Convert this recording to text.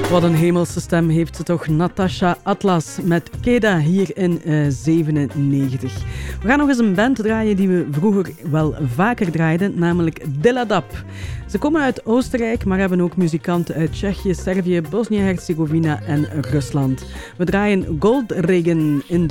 Wat een hemelse stem heeft ze toch, Natasha Atlas met Keda hier in 97. We gaan nog eens een band draaien die we vroeger wel vaker draaiden, namelijk Diladap. Ze komen uit Oostenrijk, maar hebben ook muzikanten uit Tsjechië, Servië, Bosnië-Herzegovina en Rusland. We draaien Gold Regen in